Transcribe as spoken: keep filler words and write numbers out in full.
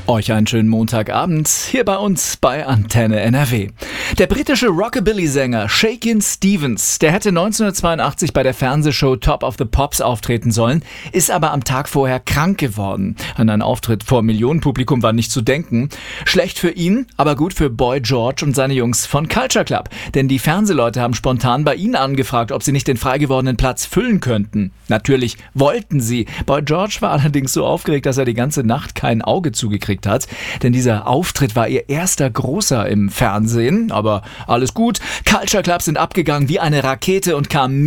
Euch einen schönen Montagabend hier bei uns bei Antenne N R W. Der britische Rockabilly-Sänger Shakin' Stevens, der hätte neunzehnhundertzweiundachtzig bei der Fernsehshow Top of the Pops auftreten sollen, ist aber am Tag vorher krank geworden. An einen Auftritt vor Millionenpublikum war nicht zu denken. Schlecht für ihn, aber gut für Boy George und seine Jungs von Culture Club. Denn die Fernsehleute haben spontan bei ihnen angefragt, ob sie nicht den frei gewordenen Platz füllen könnten. Natürlich wollten sie. Boy George war allerdings so aufgeregt, dass er die ganze Nacht kein Auge zugekriegt hat, denn dieser Auftritt war ihr erster großer im Fernsehen, aber alles gut. Culture Club sind abgegangen wie eine Rakete und kamen